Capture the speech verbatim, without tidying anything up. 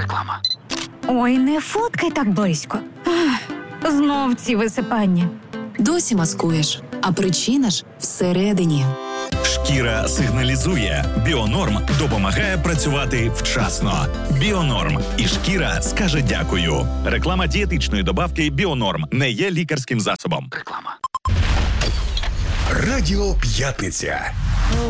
Реклама. Ой, не фоткай так близько. Ах, знов ці висипання. Досі маскуєш, а причина ж всередині. Шкіра сигналізує. Біонорм допомагає працювати вчасно. Біонорм. І шкіра скаже дякую. Реклама дієтичної добавки Біонорм не є лікарським засобом. Реклама. Радіо П'ятниця.